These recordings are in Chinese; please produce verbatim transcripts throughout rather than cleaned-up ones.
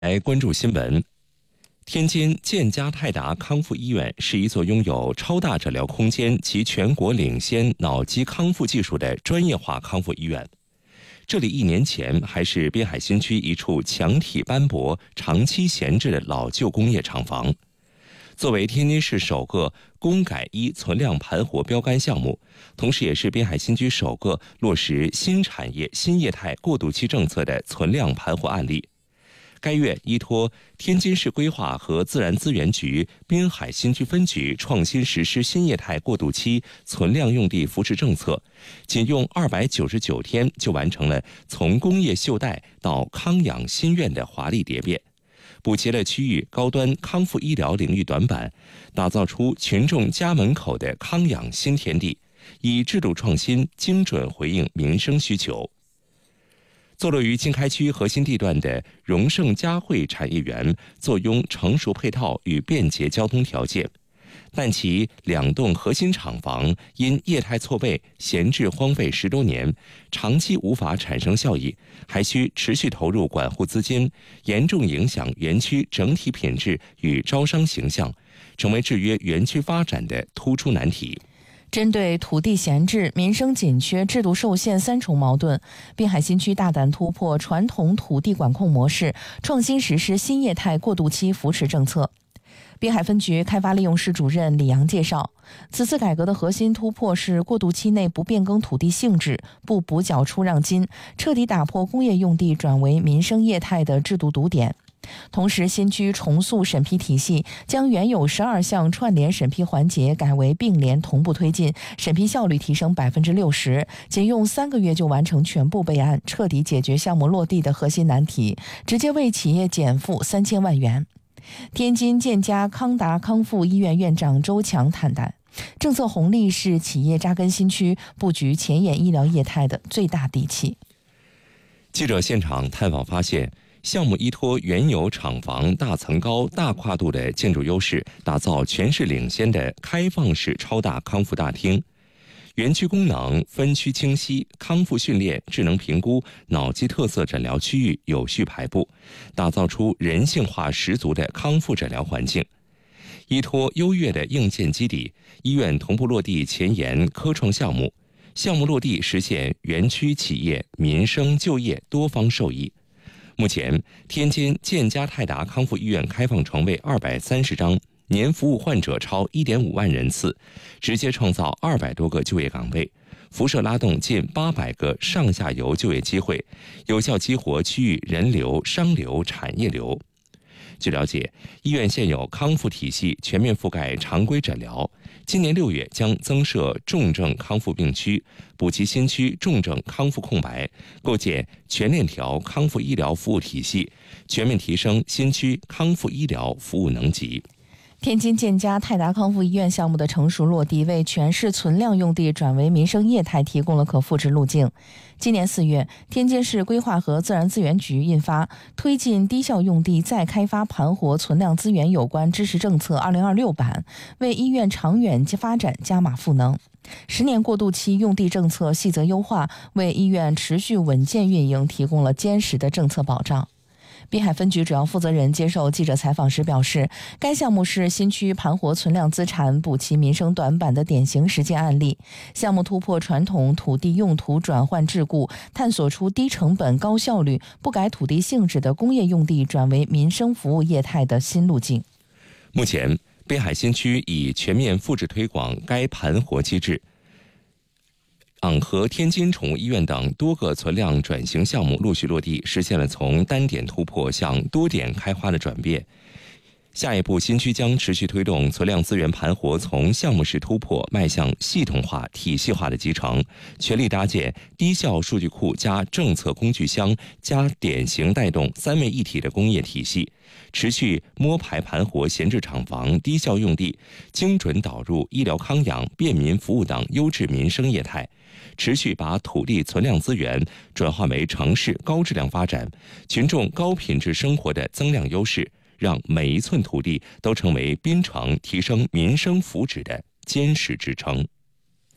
来关注新闻。天津建家泰达康复医院是一座拥有超大诊疗空间及全国领先脑机康复技术的专业化康复医院。这里一年前还是滨海新区一处墙体斑驳、长期闲置的老旧工业厂房。作为天津市首个工改一存量盘活标杆项目，同时也是滨海新区首个落实新产业新业态过渡期政策的存量盘活案例。该院依托天津市规划和自然资源局滨海新区分局创新实施新业态过渡期存量用地扶持政策，仅用二百九十九天就完成了从工业锈带到康养新院的华丽蝶变，补齐了区域高端康复医疗领域短板，打造出群众家门口的康养新天地，以制度创新精准回应民生需求。坐落于经开区核心地段的荣盛嘉汇产业园，坐拥成熟配套与便捷交通条件，但其两栋核心厂房因业态错位闲置荒废十多年，长期无法产生效益，还需持续投入管护资金，严重影响园区整体品质与招商形象，成为制约园区发展的突出难题。 针对土地闲置、民生紧缺、制度受限三重矛盾，滨海新区大胆突破传统土地管控模式，创新实施新业态过渡期扶持政策。滨海分局开发利用室主任李阳介绍，此次改革的核心突破是过渡期内不变更土地性质、不补缴出让金，彻底打破工业用地转为民生业态的制度堵点。同时，新区重塑审批体系，将原有十二项串联审批环节改为并联同步推进，审批效率提升百分之六十，仅用三个月就完成全部备案，彻底解决项目落地的核心难题，直接为企业减负三千万元。天津建家康达康复医院院长周强坦坦，政策红利是企业扎根新区、布局前沿医疗业态的最大底气。 记者现场探访发现，项目依托原有厂房大层高、大跨度的建筑优势，打造全市领先的开放式超大康复大厅。园区功能分区清晰，康复训练、智能评估、脑机特色诊疗区域有序排布，打造出人性化十足的康复诊疗环境。依托优越的硬件基底，医院同步落地前沿科创项目，项目落地实现园区企业、民生就业多方受益。目前，天津建家泰达康复医院开放床位二百三十张，年服务患者超一点五万人次，直接创造二百多个就业岗位，辐射拉动近八百个上下游就业机会，有效激活区域人流、商流、产业流。据了解，医院现有康复体系全面覆盖常规诊疗，今年六月将增设重症康复病区，补齐新区重症康复空白，构建全链条康复医疗服务体系，全面提升新区康复医疗服务能级。 天津建家泰达康复医院项目的成熟落地，为全市存量用地转为民生业态提供了可复制路径。今年四月，天津市规划和自然资源局印发《推进低效用地再开发盘活存量资源有关支持政策（二零二六版）》，为医院长远发展加码赋能。十年过渡期用地政策细则优化，为医院持续稳健运营提供了坚实的政策保障。滨海分局主要负责人接受记者采访时表示，该项目是新区盘活存量资产、补齐民生短板的典型实践案例。项目突破传统土地用途转换桎梏，探索出低成本、高效率、不改土地性质的工业用地转为民生服务业态的新路径。 目前，滨海新区已全面复制推广该盘活机制。昂和天津宠物医院等多个存量转型项目陆续落地，实现了从单点突破向多点开花的转变。下一步，新区将持续推动存量资源盘活从项目式突破迈向系统化、体系化的集成，全力搭建低效数据库加政策工具箱加典型带动三位一体的工业体系，持续摸排盘活闲置厂房、低效用地，精准导入医疗康养、便民服务等优质民生业态，持续把土地存量资源转化为城市高质量发展、群众高品质生活的增量优势，让每一寸土地都成为滨城提升民生福祉的坚实支撑。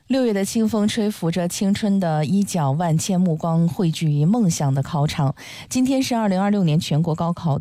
六月的清风吹拂着青春的衣角，万千目光汇聚于梦想的考场。今天是二零二六年全国高考